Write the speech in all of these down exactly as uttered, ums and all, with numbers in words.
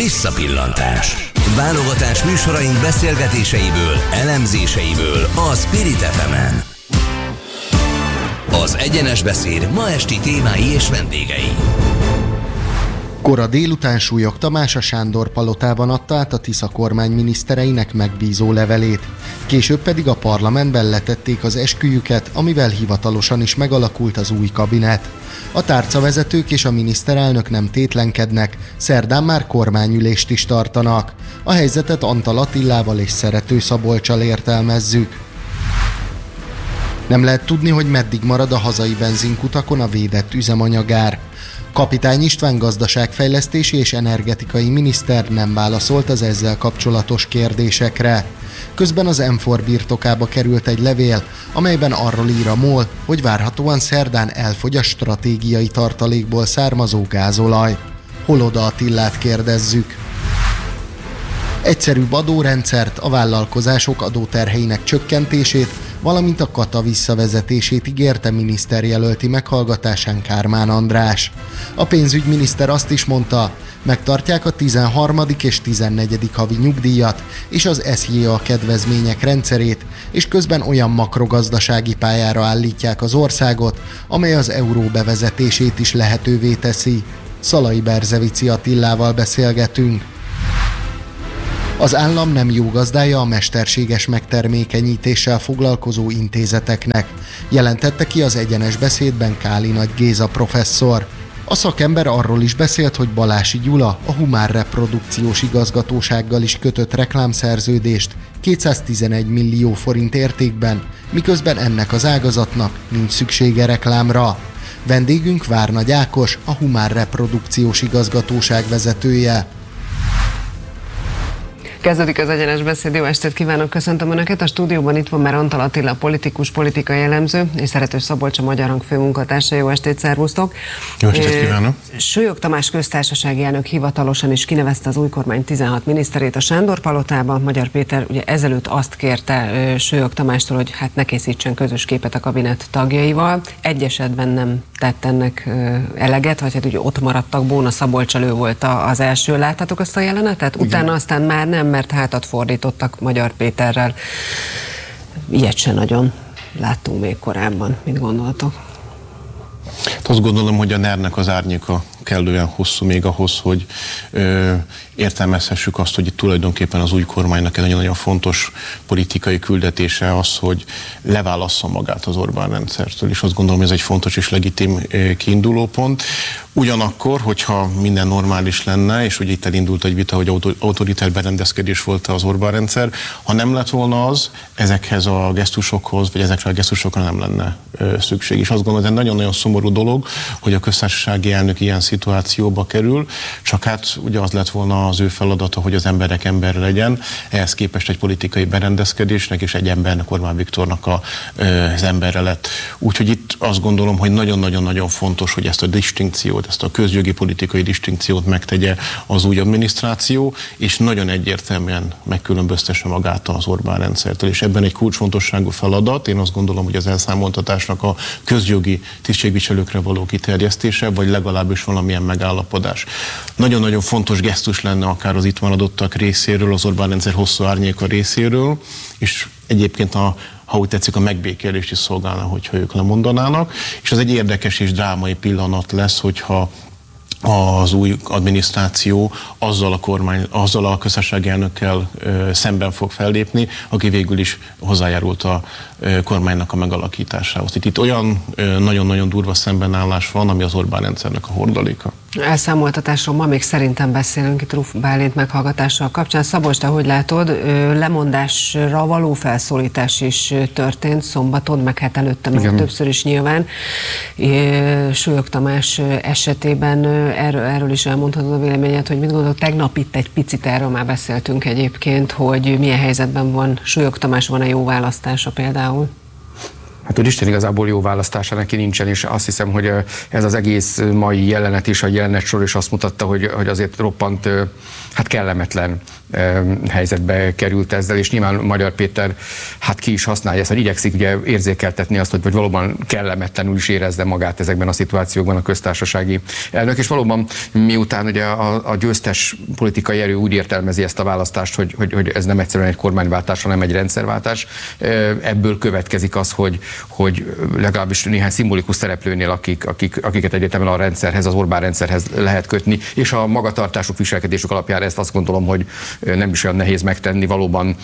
Visszapillantás. Válogatás műsoraink beszélgetéseiből, elemzéseiből a Spirit ef emen. Az Egyenes Beszéd ma esti témái és vendégei. Kora délután Súlyog Tamás a Sándor palotában adta át a Tisza kormány minisztereinek megbízó levelét. Később pedig a parlamentben letették az esküjüket, amivel hivatalosan is megalakult az új kabinet. A tárcavezetők és a miniszterelnök nem tétlenkednek, szerdán már kormányülést is tartanak. A helyzetet Antal Attilával és Szerető Szabolccsal értelmezzük. Nem lehet tudni, hogy meddig marad a hazai benzinkutakon a védett üzemanyagár. Kapitány István gazdaságfejlesztési és energetikai miniszter nem válaszolt az ezzel kapcsolatos kérdésekre. Közben az em négy birtokába került egy levél, amelyben arról ír a MOL, hogy várhatóan szerdán elfogy a stratégiai tartalékból származó gázolaj. Holoda Attillát kérdezzük. Egyszerűbb adórendszert, a vállalkozások adóterheinek csökkentését, valamint a kata visszavezetését ígérte miniszterjelölti meghallgatásán Kármán András. A pénzügyminiszter azt is mondta, megtartják a tizenharmadik és tizennegyedik havi nyugdíjat és az es jé á kedvezmények rendszerét, és közben olyan makrogazdasági pályára állítják az országot, amely az euró bevezetését is lehetővé teszi. Szalai Berzevici Attilával beszélgetünk. Az állam nem jó gazdája a mesterséges megtermékenyítéssel foglalkozó intézeteknek, jelentette ki az Egyenes Beszédben Káli Nagy Géza professzor. A szakember arról is beszélt, hogy Balási Gyula a Humán Reprodukciós Igazgatósággal is kötött reklámszerződést kétszáztizenegy millió forint értékben, miközben ennek az ágazatnak nincs szüksége reklámra. Vendégünk Várnagy Ákos, a Humán Reprodukciós Igazgatóság vezetője. Kezdődik az Egyenes Beszéd, jó estét kívánok, köszöntöm Önöket. A stúdióban itt van már Antal Attila, politikus, politikai elemző, és Szerető Szabolcs, a Magyar Hang főmunkatársa. Jó estét, szervusztok! Jó estét kívánok! Súlyog Tamás köztársasági elnök hivatalosan is kinevezte az új kormány tizenhat miniszterét a Sándor palotában. Magyar Péter ugye ezelőtt azt kérte Súlyog Tamástól, hogy hát ne készítsen közös képet a kabinet tagjaival. Egy esetben nem tett ennek eleget, vagy hát ugye ott maradtak, Bóna Szabolccsal, ő volt az első. Láttátok azt a jelenetet? Utána igen. Aztán már nem, mert hátat fordítottak Magyar Péterrel. Ilyet se nagyon láttunk még korábban. Mit gondoltok? Azt gondolom, hogy a nernek az árnyéka kellően hosszú még ahhoz, hogy ö, értelmezhessük azt, hogy tulajdonképpen az új kormánynak egy nagyon-nagyon fontos politikai küldetése az, hogy leválassza magát az Orbán rendszertől, és azt gondolom, hogy ez egy fontos és legitim kiindulópont. Ugyanakkor, hogyha minden normális lenne, és ugye itt elindult egy vita, hogy autoritár berendezkedés volt az Orbán rendszer, ha nem lett volna az, ezekhez a gesztusokhoz, vagy ezekre a gesztusokra nem lenne ö, szükség. És azt gondolom, hogy ez egy nagyon-nagyon szomorú dolog, hogy a köztársasági elnök ilyen szituációba kerül, csak hát ugye az lett volna az ő feladata, hogy az emberek ember legyen, ehhez képest egy politikai berendezkedésnek és egy embernek, Orbán Viktornak a, az emberre lett. Úgyhogy itt azt gondolom, hogy nagyon-nagyon-nagyon fontos, hogy ezt a distinkciót, ezt a közjogi politikai distinkciót megtegye az új adminisztráció, és nagyon egyértelműen megkülönböztesse magát az Orbán rendszertől. És ebben egy kulcsfontosságú feladat, én azt gondolom, hogy az elszámoltatásnak a közjogi tisztségviselőkre való kiterjesztése, vagy legalábbis valamilyen megállapodás. Nagyon-nagyon fontos gesztus lenne akár az itt maradottak részéről, az Orbán rendszer hosszú árnyéka részéről, és egyébként a ha úgy tetszik, a megbékélést is szolgálna, hogyha ők lemondanának, és az egy érdekes és drámai pillanat lesz, hogyha az új adminisztráció azzal a kormány, azzal a köztársasági elnökkel ö, szemben fog fellépni, aki végül is hozzájárult a ö, kormánynak a megalakításához. Itt, itt olyan ö, nagyon-nagyon durva szembenállás van, ami az Orbán rendszernek a hordaléka. Elszámoltatásról ma még szerintem beszélünk itt Ruf Bálint meghallgatással kapcsán. Szabolcs, te hogy látod, lemondásra való felszólítás is történt szombaton, meg hát előtte meg igen. többször is nyilván. Súlyog Tamás esetében erről, erről is elmondhatod a véleményed, hogy mit gondolod, tegnap itt egy picit erről már beszéltünk egyébként, hogy milyen helyzetben van Súlyog Tamás, van-e jó választása például? Hát hogy Isten igazából jó választása neki nincsen, és azt hiszem, hogy ez az egész mai jelenet és a jelenet sor is azt mutatta, hogy, hogy azért roppant hát kellemetlen helyzetbe került ezzel, és nyilván Magyar Péter hát ki is használja ezt, hogy igyekszik ugye érzékeltetni azt, hogy, hogy valóban kellemetlenül is érezze magát ezekben a szituációkban a köztársasági elnök, és valóban miután ugye a, a győztes politikai erő úgy értelmezi ezt a választást, hogy, hogy, hogy ez nem egyszerűen egy kormányváltás, hanem egy rendszerváltás, ebből következik az, hogy, hogy legalábbis néhány szimbolikus szereplőnél, akik, akik, akiket egyértelműen a rendszerhez, az Orbán rendszerhez lehet kötni, és a magatartásuk, viselkedésük alapján ezt azt gondolom, hogy nem is olyan nehéz megtenni, valóban,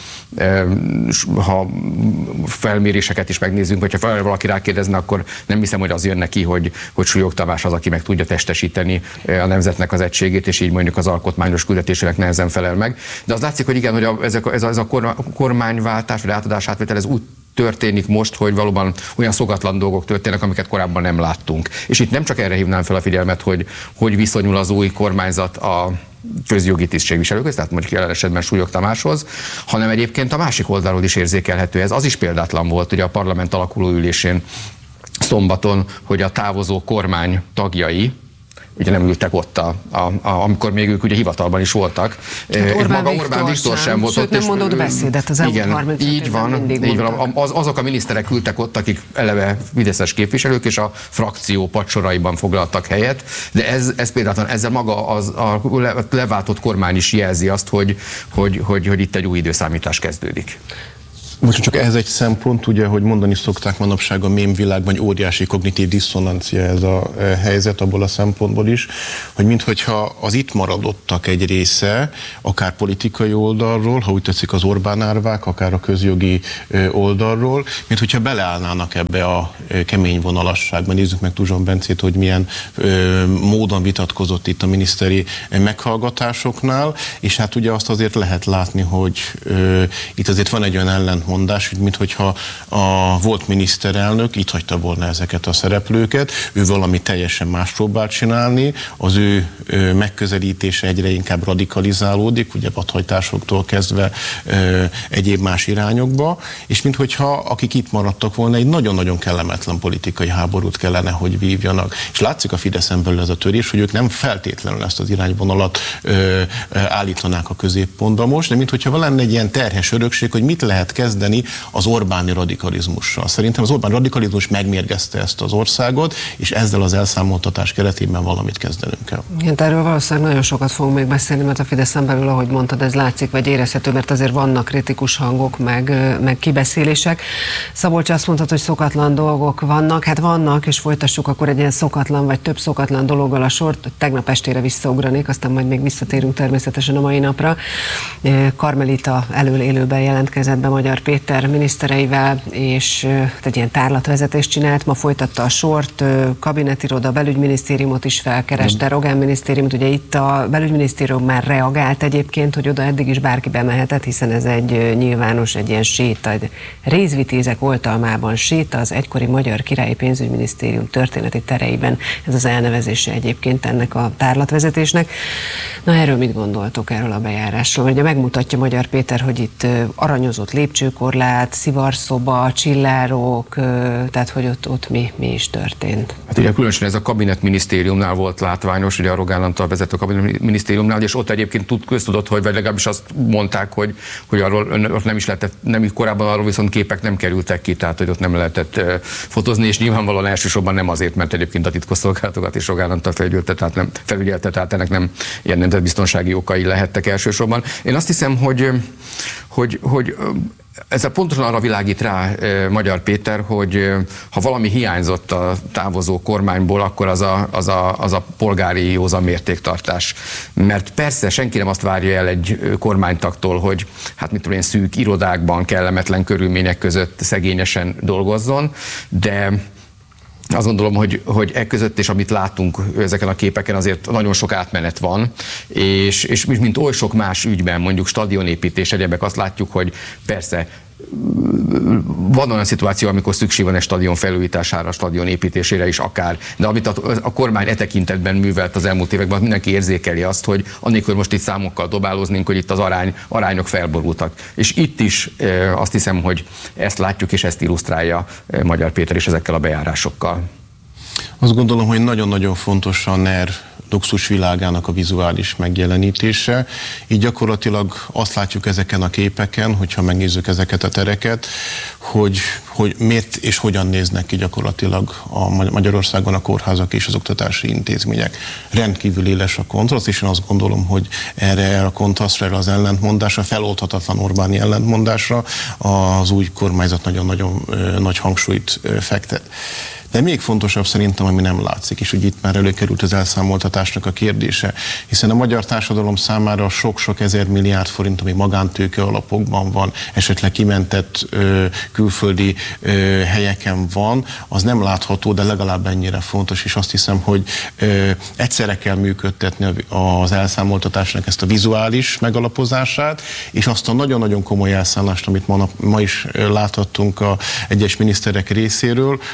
ha felméréseket is megnézzünk, vagy ha valaki rákérdezne, akkor nem hiszem, hogy az jön neki, hogy, hogy Súlyog Tamás az, aki meg tudja testesíteni a nemzetnek az egységét, és így mondjuk az alkotmányos küldetésének nehezen felel meg. De az látszik, hogy igen, hogy a, ez, a, ez, a, ez a kormányváltás, vagy átadás átvétel, ez úgy történik most, hogy valóban olyan szokatlan dolgok történnek, amiket korábban nem láttunk. És itt nem csak erre hívnám fel a figyelmet, hogy hogy viszonyul az új kormányzat a közjogi tisztségviselőkhöz, tehát mondjuk jelen esetben Súlyog Tamáshoz, hanem egyébként a másik oldalról is érzékelhető ez. Az is példátlan volt ugye a parlament alakuló ülésén szombaton, hogy a távozó kormány tagjai ugye nem ültek ott, a, a, a, amikor még ők ugye hivatalban is voltak. Hát Orbán Maga Viktor Orbán Viktor sem, sem volt sőt, ott. nem mondott beszédet az elmúlt harminc így van, így van. Az, azok a miniszterek ültek ott, akik eleve fideszes képviselők, és a frakció padsoraiban foglaltak helyet, de ez, ez például ezzel maga az, a leváltott kormány is jelzi azt, hogy, hogy, hogy, hogy itt egy új időszámítás kezdődik. Most csak ez egy szempont, ugye, hogy mondani szokták manapság a mémvilágban, hogy óriási kognitív diszonancia ez a helyzet abból a szempontból is, hogy minthogyha az itt maradottak egy része, akár politikai oldalról, ha úgy tetszik az Orbán árvák, akár a közjogi oldalról, minthogyha beleállnának ebbe a kemény vonalasságban. Nézzük meg Tuzson Bencét, hogy milyen módon vitatkozott itt a miniszteri meghallgatásoknál, és hát ugye azt azért lehet látni, hogy itt azért van egy olyan ellent mondás, mint hogyha a volt miniszterelnök itt hagyta volna ezeket a szereplőket, ő valami teljesen más próbál csinálni, az ő megközelítése egyre inkább radikalizálódik, ugye vadhajtásoktól kezdve egyéb más irányokba, és minthogyha akik itt maradtak volna, egy nagyon-nagyon kellemetlen politikai háborút kellene, hogy vívjanak. És látszik a Fideszen belül ez a törés, hogy ők nem feltétlenül ezt az irányvonalat állítanák a középpontba most, de minthogyha lenne egy ilyen terhes örökség, hogy mit lehet kezdeni az Orbáni radikalizmussal. Szerintem az Orbán radikalizmus megmérgezte ezt az országot, és ezzel az elszámoltatás keretében valamit kezdenünk kell. Igen, erről valószínűleg nagyon sokat fogunk még beszélni, mert a Fideszen belül, ahogy mondtad, ez látszik, vagy érezhető, mert azért vannak kritikus hangok, meg, meg kibeszélések. Szabolcs azt mondtad, hogy szokatlan dolgok vannak, hát vannak, és folytassuk akkor egy ilyen szokatlan, vagy több szokatlan dologgal a sort. Tegnap estére visszaugranék, aztán majd még visszatérünk természetesen a mai napra. Karmelita elől élőben jelentkezett be Magyar Péter minisztereivel, és egy ilyen tárlatvezetést csinált, ma folytatta a sort, kabinetiroda, belügyminisztériumot is felkereste, Rogán minisztériumot, ugye itt a belügyminisztérium már reagált egyébként, hogy oda eddig is bárki bemehetett, hiszen ez egy nyilvános, egy ilyen séta, egy Rézvitézek oltalmában séta az egykori Magyar Királyi Pénzügyminisztérium történeti tereiben, ez az elnevezése egyébként ennek a tárlatvezetésnek. Na erről mit gondoltok, erről a bejárásról? Ugye megmutatja Magyar Péter, hogy itt aranyozott lépcsőkorlát, szivarszoba, csillárok, tehát hogy ott, ott mi, mi is történt. Hát ugye különösen ez a kabinetminisztériumnál volt látványos, ugye a Rogán Antal vezető kabinetminisztériumnál, és ott egyébként tud, köztudott, hogy vagy legalábbis azt mondták, hogy, hogy arról ott nem is lehetett, nem korábban arról viszont képek nem kerültek ki, tehát hogy ott nem lehetett fotózni, és nyilvánvalóan elsősorban nem azért, mert egyébként a titkosszolgálatokat és Rogán Antal felügyelte, tehát nem felügyelte, tehát ennek nem ilyen nemzetbiztonsági okai lehettek elsősorban. Én azt hiszem, hogy, hogy, hogy ezzel pontosan arra világít rá e, Magyar Péter, hogy e, ha valami hiányzott a távozó kormányból, akkor az a, az a, az a polgári józan mértéktartás. Mert persze senki nem azt várja el egy kormánytagtól, hogy hát mit tudom én, szűk irodákban, kellemetlen körülmények között szegényesen dolgozzon, de azt gondolom, hogy, hogy e között és amit látunk ezeken a képeken, azért nagyon sok átmenet van, és, és mint oly sok más ügyben, mondjuk stadionépítés, egyebek, azt látjuk, hogy persze van olyan szituáció, amikor szükség van egy stadion felújítására, stadion építésére is akár, de amit a, a kormány e tekintetben művelt az elmúlt években, mindenki érzékeli azt, hogy annélkül most itt számokkal dobálóznunk, hogy itt az arány, arányok felborultak. És itt is e, azt hiszem, hogy ezt látjuk, és ezt illusztrálja e, Magyar Péter is ezekkel a bejárásokkal. Azt gondolom, hogy nagyon-nagyon fontos a NER luxus világának a vizuális megjelenítése. Így gyakorlatilag azt látjuk ezeken a képeken, hogyha megnézzük ezeket a tereket, hogy, hogy miért és hogyan néznek ki gyakorlatilag a Magyarországon a kórházak és az oktatási intézmények. Rendkívül éles a kontraszt, és én azt gondolom, hogy erre a kontrasztra, erre az ellentmondásra, feloldhatatlan Orbáni ellentmondásra az új kormányzat nagyon-nagyon nagy hangsúlyt fektet. De még fontosabb szerintem, ami nem látszik, és hogy itt már előkerült az elszámoltatásnak a kérdése, hiszen a magyar társadalom számára sok-sok ezer milliárd forint, ami magántőke alapokban van, esetleg kimentett ö, külföldi ö, helyeken van, az nem látható, de legalább ennyire fontos, és azt hiszem, hogy ö, egyszerre kell működtetni az elszámoltatásnak ezt a vizuális megalapozását, és azt a nagyon-nagyon komoly elszállást, amit ma, ma is láthattunk a egyes miniszterek részéről,